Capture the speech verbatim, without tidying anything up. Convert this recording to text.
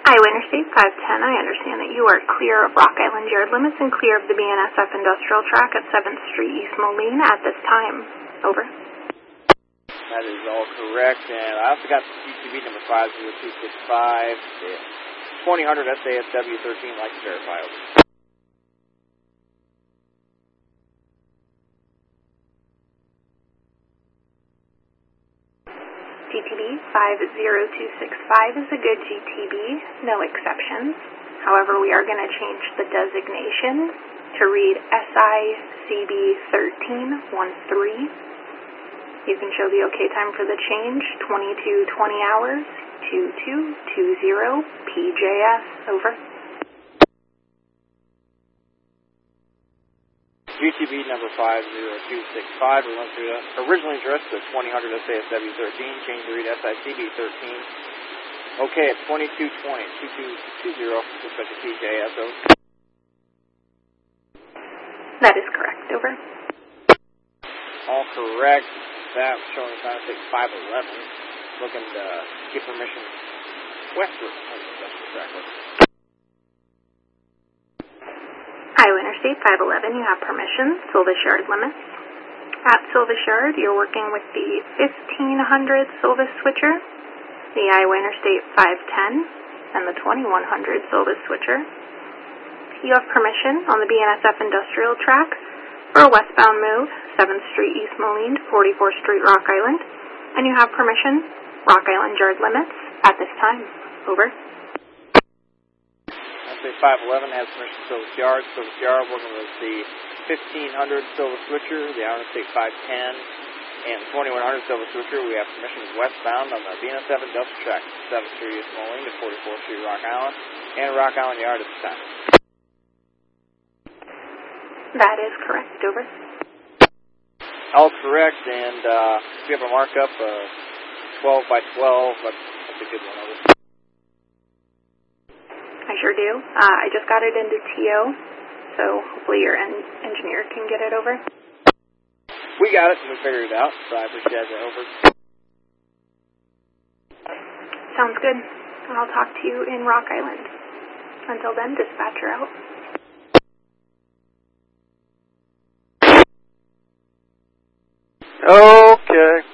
Iowa Interstate five ten, I understand that you are clear of Rock Island yard limits and clear of the B N S F industrial track at seventh Street East Moline at this time. Over. That is all correct, and I also got G T B number five zero two six five, twenty hundred S A S W thirteen, like to verify. Over. G T B five zero two six five is a good G T B, no exceptions. However, we are going to change the designation to read S I C B thirteen thirteen. You can show the OK time for the change, twenty-two twenty hours, two two two zero P J S. Over. G T B number five zero two six five, we went through uh, originally addressed to twenty hundred S A S W thirteen, changed to read S I C B thirteen. Okay, at twenty-two twenty, two two two zero, respect to P J S. Over. That is correct. Over. All correct. That was showing the time to take five eleven. Looking to uh, get permission westward on the industrial track. Iowa Interstate five eleven, you have permission, Silvis Yard limits. At Silvis Yard, you're working with the fifteen hundred Silvis switcher, the Iowa Interstate five ten, and the twenty-one hundred Silvis switcher. You have permission on the B N S F industrial track for a westbound move, seventh Street East Moline to forty-fourth Street Rock Island, and you have permission, Rock Island yard limits, at this time. Over. five eleven has permission to Silvis Yard. Silvis Yard working with the fifteen hundred Silvis switcher, the Iowa State five ten, and the twenty-one hundred Silvis switcher. We have permission westbound on the B N S F industrial track, seventh Street East Moline to forty-fourth Street Rock Island, and Rock Island Yard at this time. That is correct. Over. All correct, and uh, if you have a markup, uh, twelve by twelve, that's, that's a good one. Over. I sure do. Uh, I just got it into T O, so hopefully your en engineer can get it over. We got it, and we figured it out, so I appreciate that. Over. Sounds good. I'll talk to you in Rock Island. Until then, dispatcher out. Okay.